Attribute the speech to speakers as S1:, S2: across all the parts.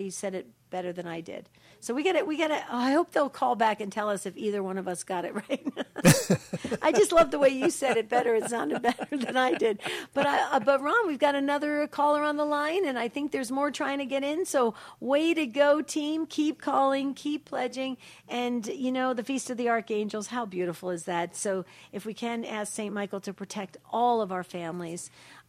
S1: You said it better than I did. So we got to, I hope they'll call back and tell us if either one of us got it right. I just love the way you said it better. It sounded better than I did. But Ron, we've got another caller on the line, and I think there's more trying to get in. So way to go, team. Keep calling, keep pledging. And, the Feast of the Archangels, how beautiful is that? So if we can ask St. Michael to protect all of our families,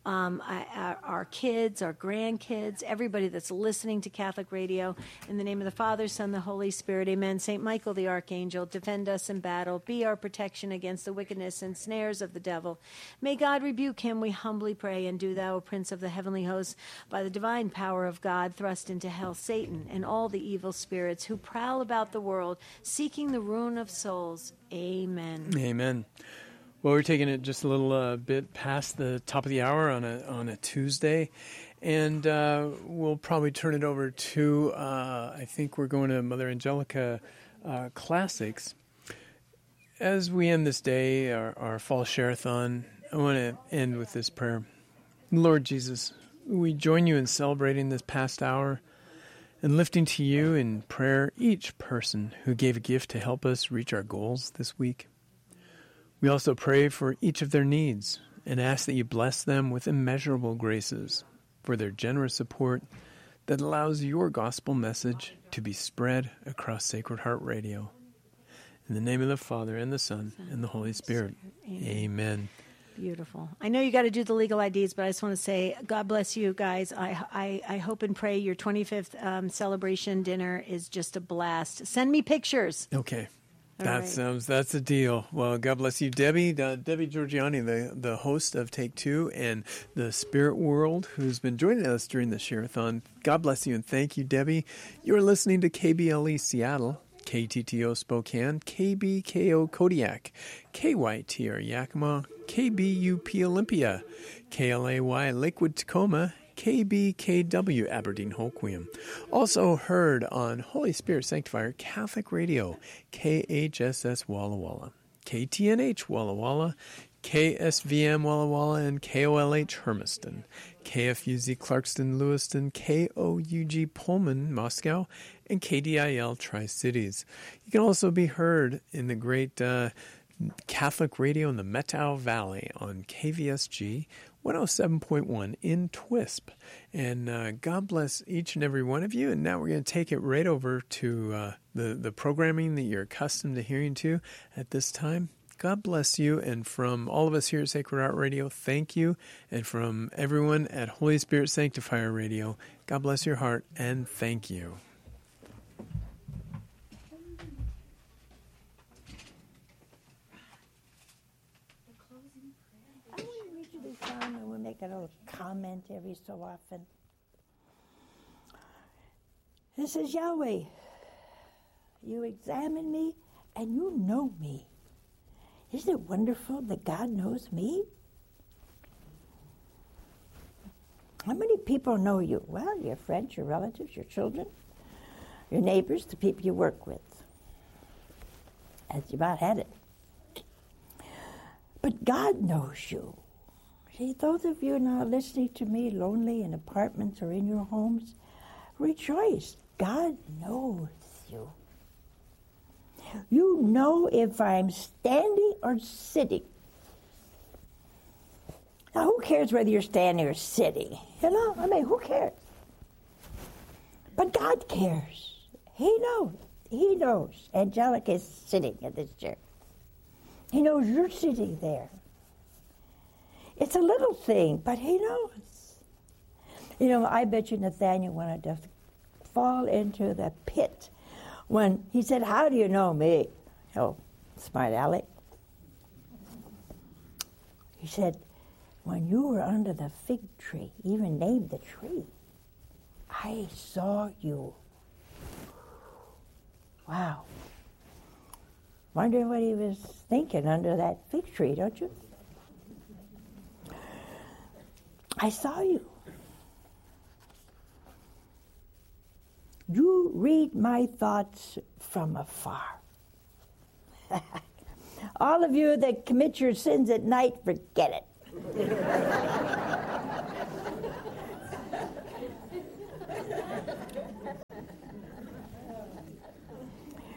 S1: our kids, our grandkids, everybody that's listening to Catholic radio. In the name of the Father, Son, the Holy Spirit, amen. St. Michael the Archangel, defend us in battle. Be our protection against the wickedness and snares of the devil. May God rebuke him, we humbly pray. And do thou, O Prince of the heavenly hosts, by the divine power of God, thrust into hell Satan and all the evil spirits who prowl about the world, seeking the ruin of souls. Amen.
S2: Amen. Well, we're taking it just a little bit past the top of the hour on a Tuesday, and we'll probably turn it over to, I think we're going to Mother Angelica Classics. As we end this day, our fall share-a-thon, I want to end with this prayer. Lord Jesus, we join you in celebrating this past hour and lifting to you in prayer each person who gave a gift to help us reach our goals this week. We also pray for each of their needs and ask that you bless them with immeasurable graces for their generous support that allows your gospel message to be spread across Sacred Heart Radio. In the name of the Father, and the Son, and the Holy Spirit. Amen.
S1: Beautiful. I know you got to do the legal IDs, but I just want to say, God bless you guys. I hope and pray your 25th celebration dinner is just a blast. Send me pictures.
S2: Okay. That's a deal. Well, God bless you, Debbie. Debbie Georgiani, the host of Take Two, and the Spirit World, who's been joining us during the Share-a-thon. God bless you, and thank you, Debbie. You're listening to KBLE Seattle, KTTO Spokane, KBKO Kodiak, KYTR Yakima, KBUP Olympia, KLAY Lakewood Tacoma, KBKW Aberdeen Hoquiam. Also heard on Holy Spirit Sanctifier Catholic Radio, KHSS Walla Walla, KTNH Walla Walla, KSVM Walla Walla, and KOLH Hermiston, KFUZ Clarkston Lewiston, KOUG Pullman Moscow, and KDIL Tri-Cities. You can also be heard in the great Catholic radio in the Methow Valley on KVSG 107.1 in Twisp. And God bless each and every one of you. And now we're going to take it right over to the programming that you're accustomed to hearing to at this time. God bless you. And from all of us here at Sacred Heart Radio, thank you. And from everyone at Holy Spirit Sanctifier Radio, God bless your heart and thank you.
S3: And we'll make a little comment every so often. This is Yahweh. You examine me and you know me. Isn't it wonderful that God knows me? How many people know you? Well, your friends, your relatives, your children, your neighbors, the people you work with. That's about had it. But God knows you. See, those of you now listening to me lonely in apartments or in your homes, rejoice. God knows you. You know if I'm standing or sitting. Now, who cares whether you're standing or sitting? Who cares? But God cares. He knows. He knows. Angelica is sitting in this chair. He knows you're sitting there. It's a little thing, but he knows. I bet you Nathaniel wanted to fall into the pit when he said, "How do you know me?" Oh, smart aleck. He said, "When you were under the fig tree," even named the tree, "I saw you." Wow. Wondering what he was thinking under that fig tree, don't you? I saw you. You read my thoughts from afar. All of you that commit your sins at night, forget it.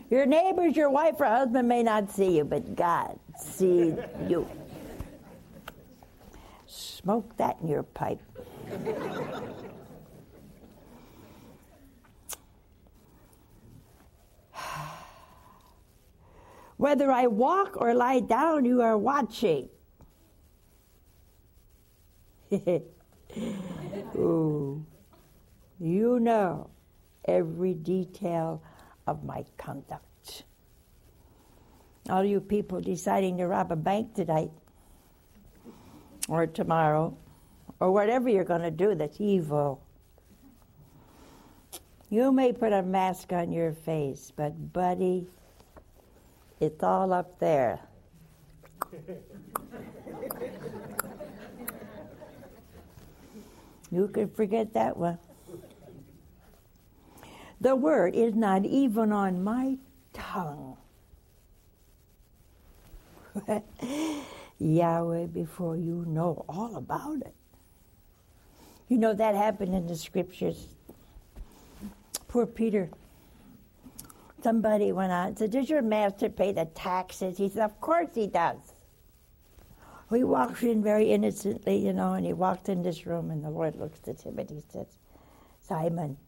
S3: Your neighbors, your wife or husband may not see you, but God sees you. Smoke that in your pipe. Whether I walk or lie down, you are watching. Ooh. You know every detail of my conduct. All you people deciding to rob a bank tonight, or tomorrow, or whatever you're going to do that's evil. You may put a mask on your face, but buddy, it's all up there. You could forget that one. The word is not even on my tongue. Yahweh, before you know all about it. You know that happened in the scriptures. Poor Peter. Somebody went out and said, does your master pay the taxes? He said, of course he does. He walks in very innocently, and he walked in this room, and the Lord looks at him and he says, Simon,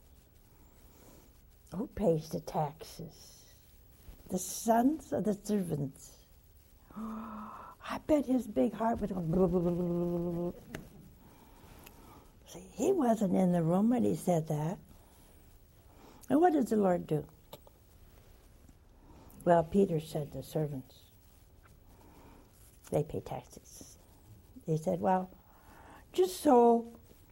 S3: who pays the taxes? The sons or the servants? I bet his big heart was going, blah, blah, blah, blah, blah. See, he wasn't in the room when he said that. And what does the Lord do? Well, Peter said the servants, they pay taxes. He said, well, just so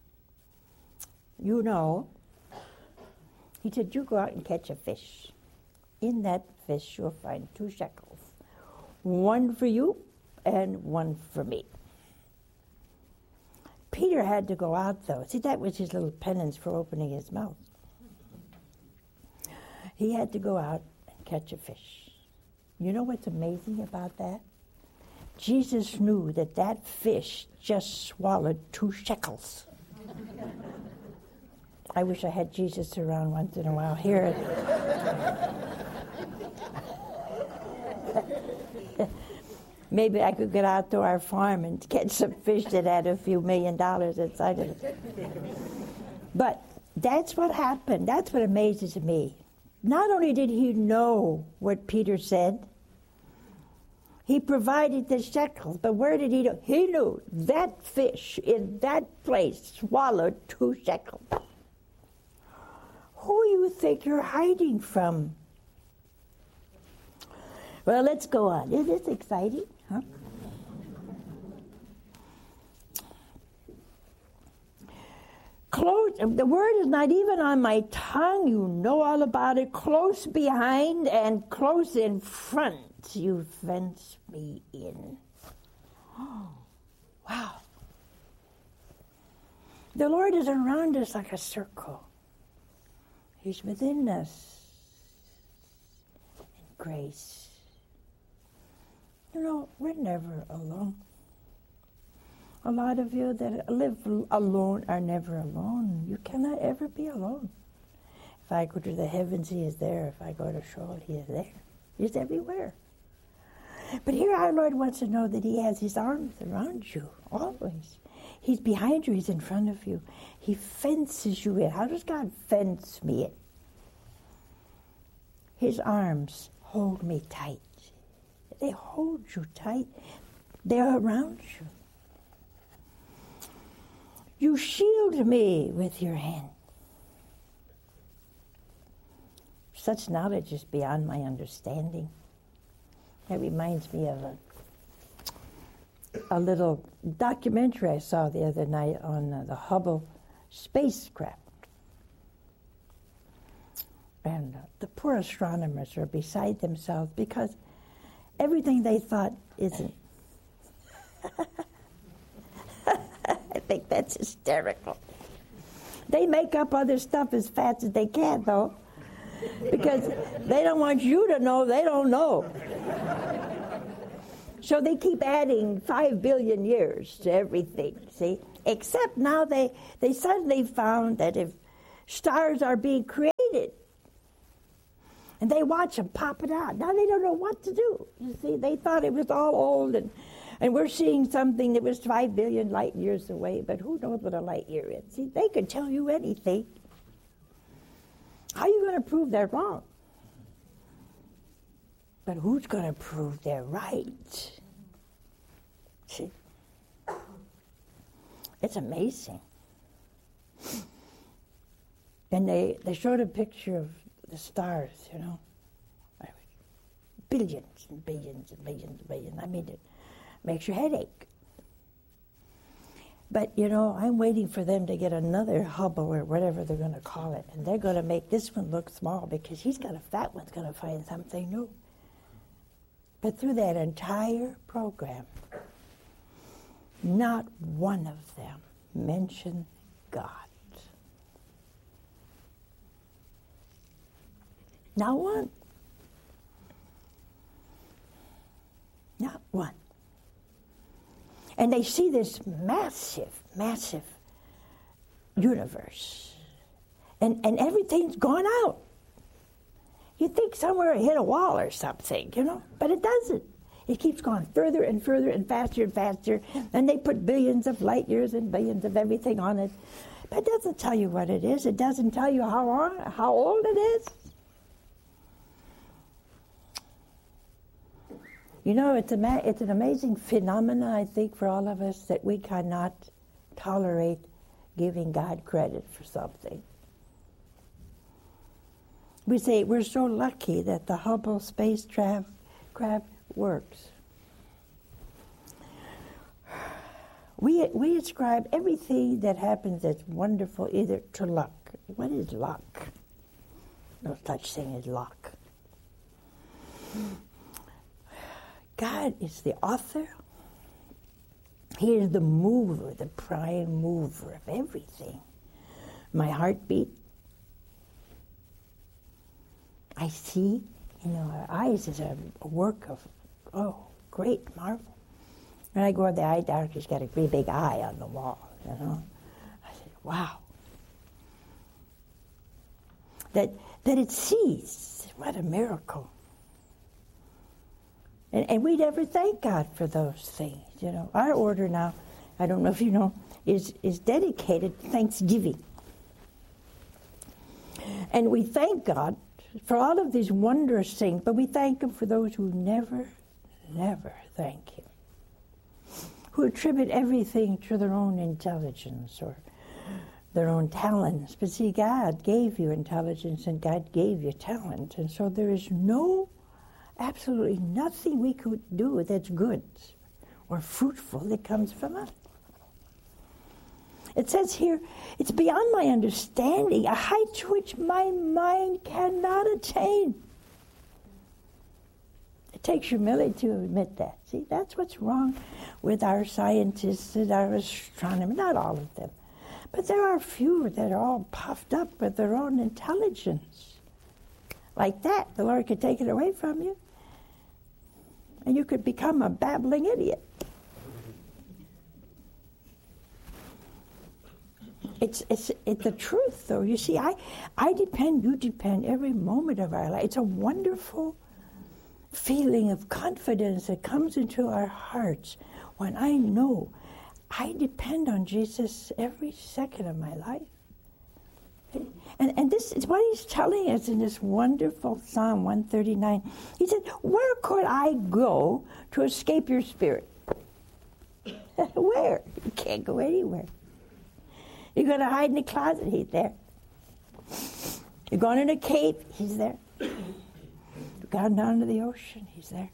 S3: you know, he said, you go out and catch a fish. In that fish you'll find 2 shekels. One for you and one for me. Peter had to go out, though. See, that was his little penance for opening his mouth. He had to go out and catch a fish. You know what's amazing about that? Jesus knew that that fish just swallowed 2 shekels. I wish I had Jesus around once in a while. Here. Maybe I could get out to our farm and catch some fish that had a few $1 million inside of it. But that's what happened. That's what amazes me. Not only did he know what Peter said, he provided the shekels, but where did he know? He knew that fish in that place swallowed 2 shekels. Who you think you're hiding from? Well, let's go on. Isn't this exciting? Huh? Close. The word is not even on my tongue. You know all about it. Close behind and close in front, you fence me in. Oh, wow. The Lord is around us like a circle. He's within us in grace. We're never alone. A lot of you that live alone are never alone. You cannot ever be alone. If I go to the heavens, he is there. If I go to Sheol, he is there. He's everywhere. But here our Lord wants to know that he has his arms around you, always. He's behind you. He's in front of you. He fences you in. How does God fence me in? His arms hold me tight. They hold you tight. They're around you. You shield me with your hand. Such knowledge is beyond my understanding. That reminds me of a little documentary I saw the other night on the Hubble spacecraft. And the poor astronomers are beside themselves because everything they thought isn't. I think that's hysterical. They make up other stuff as fast as they can, though, because they don't want you to know they don't know. So they keep adding 5 billion years to everything, see? Except now they suddenly found that if stars are being created, And they watch them pop it out. Now they don't know what to do. You see, they thought it was all old, and we're seeing something that was 5 billion light years away, but who knows what a light year is? See, they could tell you anything. How are you going to prove they're wrong? But who's going to prove they're right? See? It's amazing. And they showed a picture of the stars, you know. Billions and billions and billions and billions. I mean, it makes your head ache. But, you know, I'm waiting for them to get another Hubble or whatever they're going to call it. And they're going to make this one look small because that one's going to find something new. But through that entire program, not one of them mentioned God. Not one. Not one. And they see this massive, massive universe. And everything's gone out. You'd think somewhere it hit a wall or something, you know, but it doesn't. It keeps going further and further and faster, and they put billions of light years and billions of everything on it. But it doesn't tell you what it is. It doesn't tell you how old it is. You know, it's an amazing phenomenon, I think, for all of us, that we cannot tolerate giving God credit for something. We say we're so lucky that the Hubble spacecraft works. We ascribe everything that happens that's wonderful either to luck. What is luck? No such thing as luck. God is the author. He is the mover, the prime mover of everything. My heartbeat. I see, you know, our eyes is a work of, great marvel. When I go to the eye doctor, he's got a great big eye on the wall, you know. I said, wow. That it sees, what a miracle. And we never thank God for those things, you know. Our order now, I don't know if you know, is dedicated to Thanksgiving. And we thank God for all of these wondrous things, but we thank Him for those who never thank Him, who attribute everything to their own intelligence or their own talents. But see, God gave you intelligence and God gave you talent, and so there is absolutely nothing we could do that's good or fruitful that comes from us. It says here, it's beyond my understanding, a height to which my mind cannot attain. It takes humility to admit that. See, that's what's wrong with our scientists and our astronomers, not all of them. But there are few that are all puffed up with their own intelligence. Like that, the Lord could take it away from you, and you could become a babbling idiot. It's the truth, though. You see, I depend, you depend every moment of our life. It's a wonderful feeling of confidence that comes into our hearts when I know I depend on Jesus every second of my life. And this is what he's telling us in this wonderful Psalm 139. He said, where could I go to escape your spirit? Where? You can't go anywhere. You're going to hide in the closet, he's there. You're going in a cave, he's there. You've gone down to the ocean, he's there.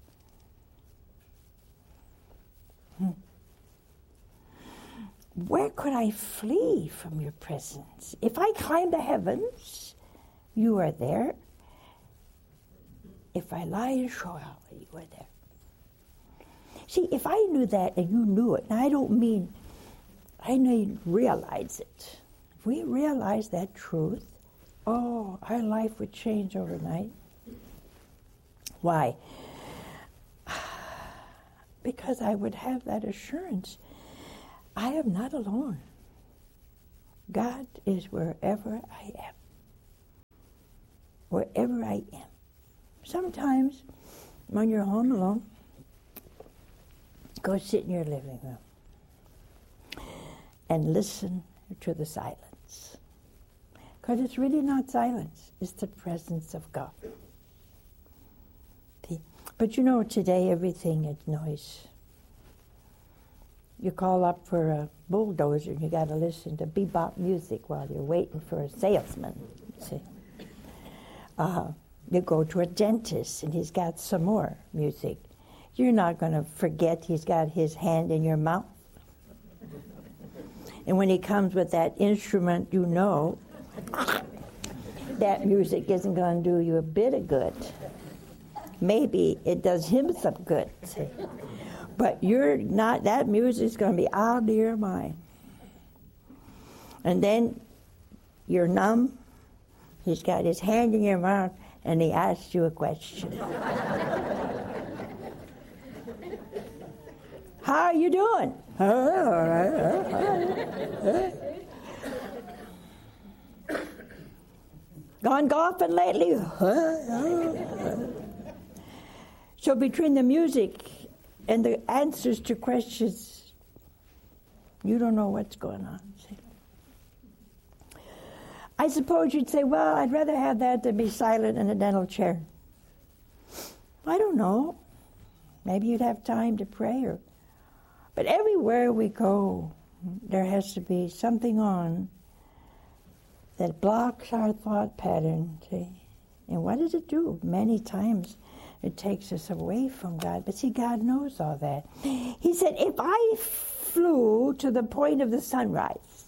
S3: Where could I flee from your presence? If I climb the heavens, you are there. If I lie in Sheol, you are there. See, if I knew that and you knew it, and I don't mean I need to realize it. If we realize that truth, our life would change overnight. Why? Because I would have that assurance. I am not alone. God is wherever I am. Wherever wherever I am. Sometimes, when you're home alone, go sit in your living room and listen to the silence. Because it's really not silence, it's the presence of God. But you know, today everything is noise. You call up for a bulldozer and you got to listen to bebop music while you're waiting for a salesman. See? You go to a dentist and he's got some more music. You're not going to forget he's got his hand in your mouth. And when he comes with that instrument, you know that music isn't going to do you a bit of good. Maybe it does him some good, see? But you're not, that music's going to be out of your mind. And then you're numb, he's got his hand in your mouth, and he asks you a question. How are you doing? Gone golfing lately? So between the music and the answers to questions, you don't know what's going on. See? I suppose you'd say, well, I'd rather have that than be silent in a dental chair. I don't know. Maybe you'd have time to pray. But everywhere we go, there has to be something on that blocks our thought pattern. See? And what does it do? Many times it takes us away from God. But see, God knows all that. He said, if I flew to the point of the sunrise,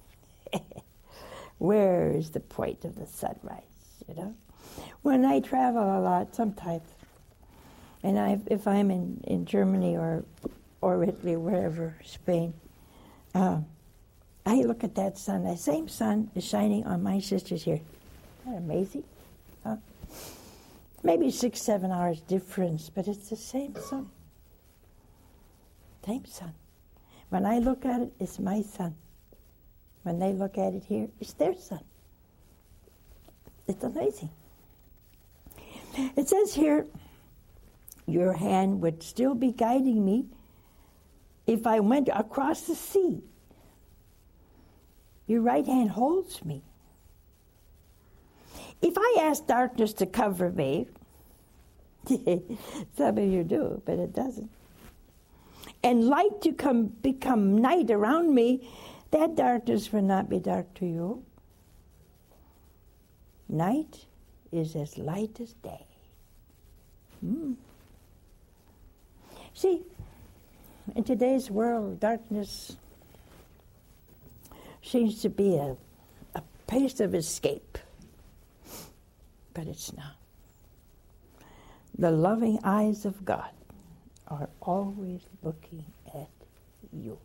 S3: where is the point of the sunrise, you know? When I travel a lot, sometimes, and if I'm in Germany or Italy, wherever, Spain, I look at that sun. That same sun is shining on my sisters here. Isn't that amazing? Huh? Maybe 6-7 hours difference, but it's the same sun. Same sun. When I look at it, it's my sun. When they look at it here, it's their sun. It's amazing. It says here, your hand would still be guiding me if I went across the sea. Your right hand holds me. If I ask darkness to cover me, some of you do, but it doesn't, and light to become night around me, that darkness will not be dark to you. Night is as light as day. See, in today's world, darkness seems to be a place of escape. But it's not. The loving eyes of God are always looking at you.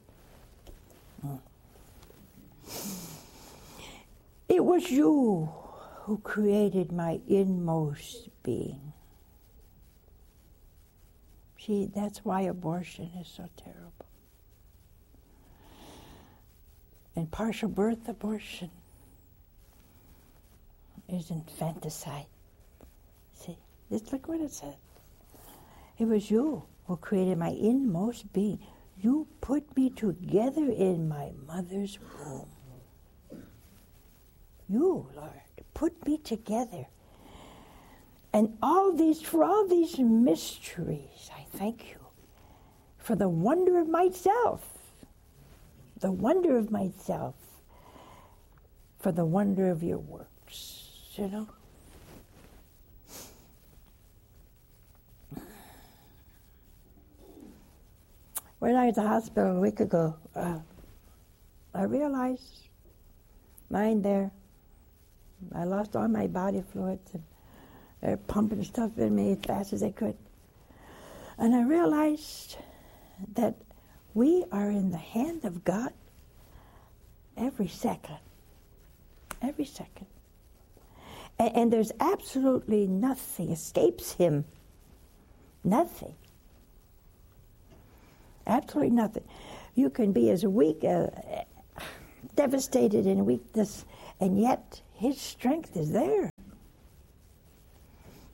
S3: It was you who created my inmost being. See, that's why abortion is so terrible. And partial birth abortion is infanticide. See, just look what it said. It was you who created my inmost being. You put me together in my mother's womb. You, Lord, put me together. And for all these mysteries, I thank you for the wonder of myself. The wonder of myself. For the wonder of your works. You know? When I was at the hospital a week ago, I realized lying there, I lost all my body fluids, and they're pumping stuff in me as fast as they could. And I realized that we are in the hand of God every second. Every second. And there's absolutely nothing escapes him. Nothing. Absolutely nothing. You can be as weak, devastated in weakness, and yet his strength is there.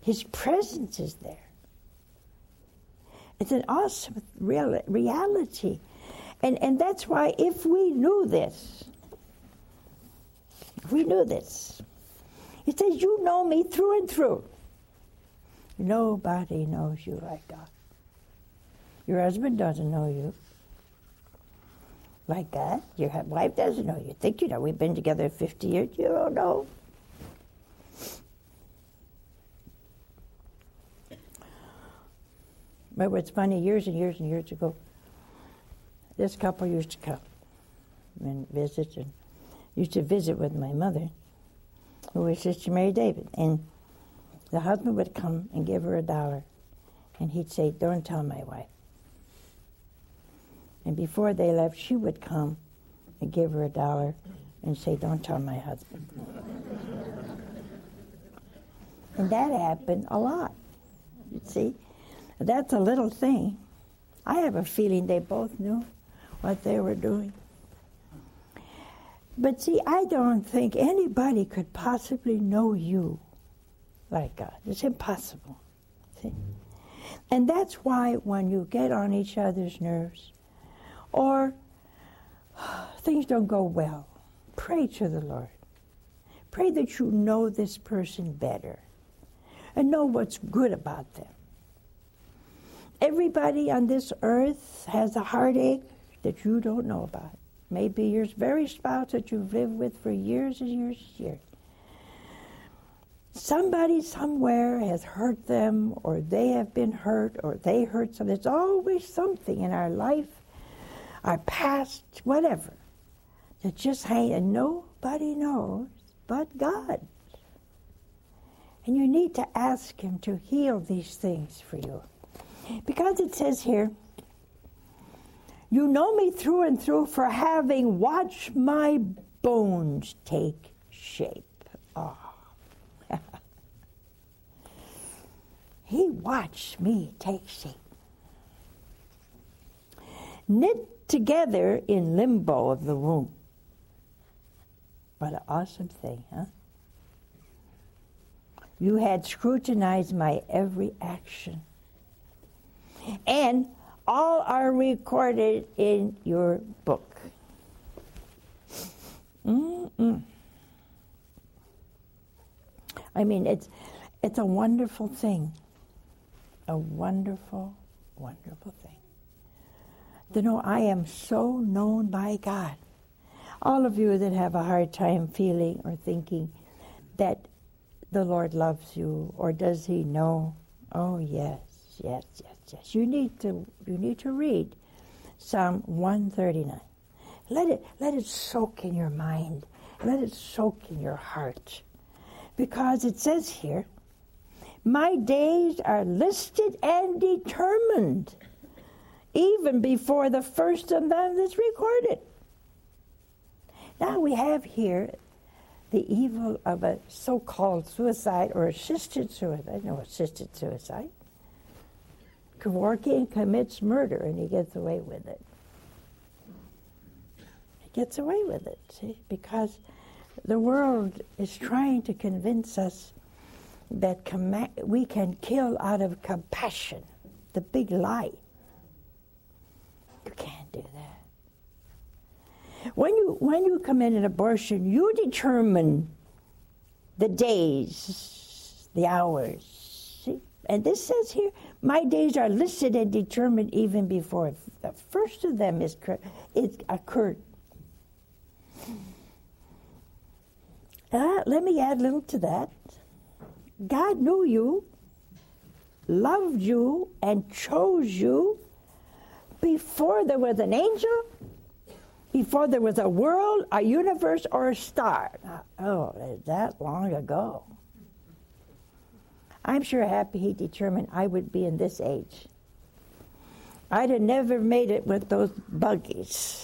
S3: His presence is there. It's an awesome reality. And that's why if we knew this, it says, you know me through and through. Nobody knows you like God. Your husband doesn't know you like that. Your wife doesn't know you. Think you know. We've been together 50 years. You don't know. But what's funny, years and years and years ago, this couple used to come and visit, and used to visit with my mother, who was Sister Mary David. And the husband would come and give her $1, and he'd say, don't tell my wife. And before they left, she would come and give her $1 and say, don't tell my husband. And that happened a lot, you see. That's a little thing. I have a feeling they both knew what they were doing. But see, I don't think anybody could possibly know you like God. It's impossible. See? And that's why when you get on each other's nerves or things don't go well, pray to the Lord. Pray that you know this person better and know what's good about them. Everybody on this earth has a heartache that you don't know about. Maybe your very spouse that you've lived with for years and years and years. Somebody somewhere has hurt them, or they have been hurt, or they hurt something. There's always something in our life, our past, whatever, that just hangs, and nobody knows but God. And you need to ask Him to heal these things for you. Because it says here, you know me through and through for having watched my bones take shape. Oh. He watched me take shape. Knit together in limbo of the womb. What an awesome thing, huh? You had scrutinized my every action. And all are recorded in your book. I mean, it's a wonderful thing. A wonderful, wonderful thing. To know I am so known by God. All of you that have a hard time feeling or thinking that the Lord loves you, or does He know? Oh, yes. Yes. You need to read Psalm 139. Let it soak in your mind. Let it soak in your heart. Because it says here, my days are listed and determined, even before the first of them is recorded. Now we have here the evil of a so-called suicide or assisted suicide. No, assisted suicide. Kevorkian commits murder and he gets away with it. He gets away with it, see, because the world is trying to convince us that we can kill out of compassion. The big lie. You can't do that. When you commit an abortion, you determine the days, the hours. See? And this says here, my days are listed and determined even before the first of them is occurred. Let me add a little to that. God knew you, loved you, and chose you before there was an angel, before there was a world, a universe, or a star. Oh, that long ago. I'm sure happy He determined I would be in this age. I'd have never made it with those buggies.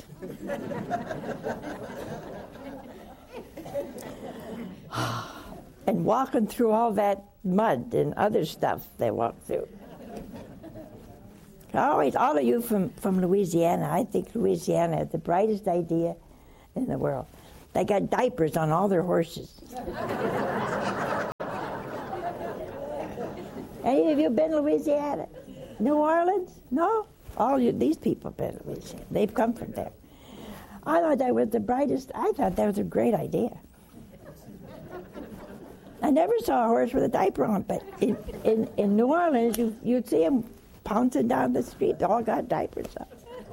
S3: And walking through all that mud and other stuff they walk through. Always, all of you from Louisiana, I think Louisiana has the brightest idea in the world. They got diapers on all their horses. Any of you been to Louisiana? New Orleans? No? These people have been to Louisiana. They've come from there. I thought that was the brightest. I thought that was a great idea. I never saw a horse with a diaper on, but in New Orleans, you'd see them pouncing down the street. They all got diapers on.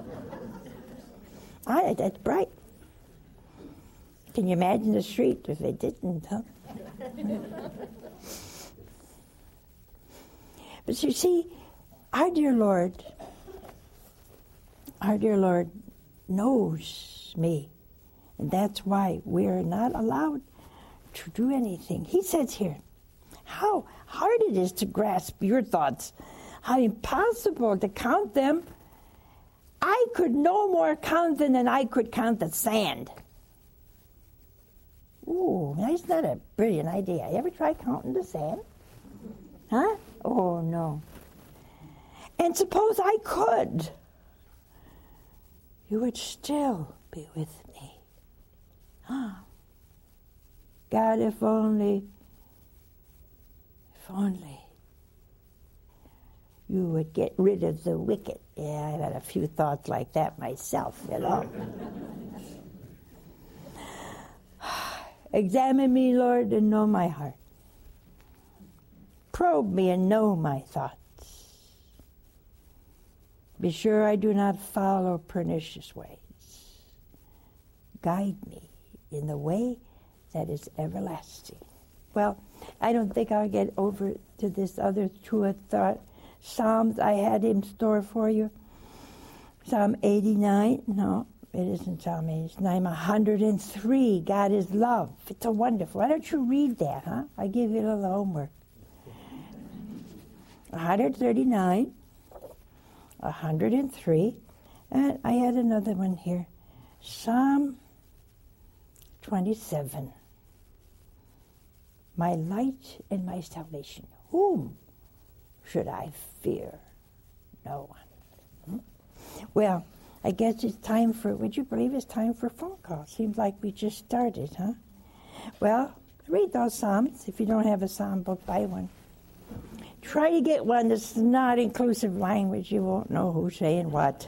S3: I think that's bright. Can you imagine the street if they didn't, huh? But you see, our dear Lord knows me. And that's why we are not allowed to do anything. He says here, how hard it is to grasp your thoughts, how impossible to count them. I could no more count them than I could count the sand. Ooh, that's not a brilliant idea. You ever try counting the sand? Huh? Oh, no. And suppose I could. You would still be with me. Huh? God, if only you would get rid of the wicked. Yeah, I've had a few thoughts like that myself, you know. Examine me, Lord, and know my heart. Probe me and know my thoughts. Be sure I do not follow pernicious ways. Guide me in the way that is everlasting. Well, I don't think I'll get over to this other two Psalms I had in store for you. Psalm 89, no, it isn't Psalm 89, 103, God is love. It's a wonderful. Why don't you read that, huh? I give you a little homework. 139, 103, and I had another one here. Psalm 27. My light and my salvation. Whom should I fear? No one. Well, I guess it's time for, would you believe it's time for a phone call? Seems like we just started, huh? Well, read those Psalms. If you don't have a Psalm book, buy one. Try to get one that's not inclusive language. You won't know who's saying what.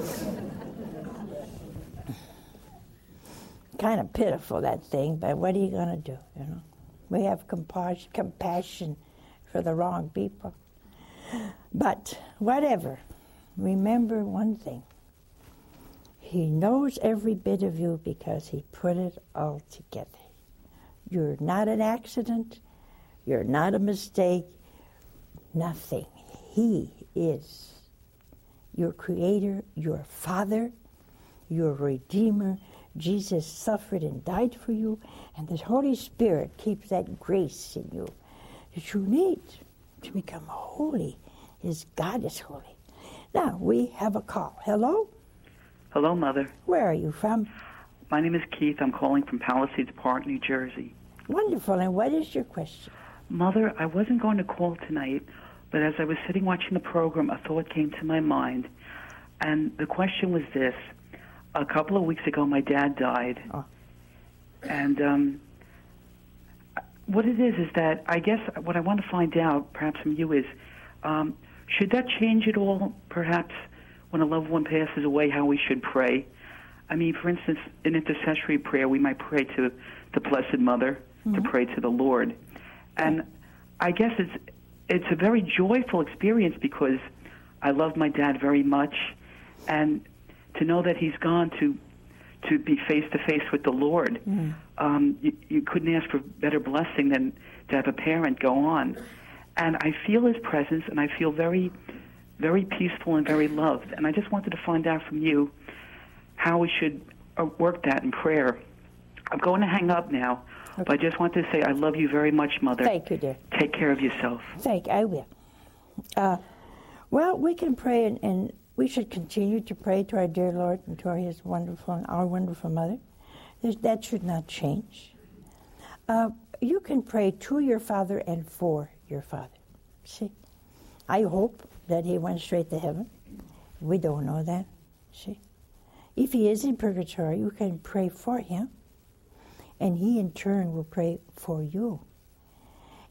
S3: Kind of pitiful, that thing, but what are you going to do, you know? We have compassion for the wrong people. But whatever, remember one thing. He knows every bit of you because he put it all together. You're not an accident. You're not a mistake. Nothing. He is your creator, your father, your redeemer. Jesus suffered and died for you, and the Holy Spirit keeps that grace in you that you need to become holy as God is holy. Now, we have a call. Hello?
S4: Hello, Mother.
S3: Where are you from?
S4: My name is Keith. I'm calling from Palisades Park, New Jersey.
S3: Wonderful. And what is your question?
S4: Mother, I wasn't going to call tonight, but as I was sitting watching the program, a thought came to my mind. And the question was this. A couple of weeks ago, my dad died. Oh. And what it is that I guess what I want to find out, perhaps from you, is should that change at all, perhaps, when a loved one passes away, how we should pray? I mean, for instance, in intercessory prayer, we might pray to the Blessed Mother, to pray to the Lord. And I guess it's a very joyful experience because I love my dad very much, and to know that he's gone to be face-to-face with the Lord, you couldn't ask for better blessing than to have a parent go on. And I feel his presence, and I feel very, very peaceful and very loved. And I just wanted to find out from you how we should work that in prayer. I'm going to hang up now, but I just wanted to say I love you very much, Mother.
S3: Thank you, dear.
S4: Take care of yourself.
S3: I will. Well, we can pray, and we should continue to pray to our dear Lord and to His wonderful and our wonderful Mother. That should not change. You can pray to your Father and for your Father. See, I hope that he went straight to heaven. We don't know that. See, if he is in purgatory, you can pray for him, and he in turn will pray for you.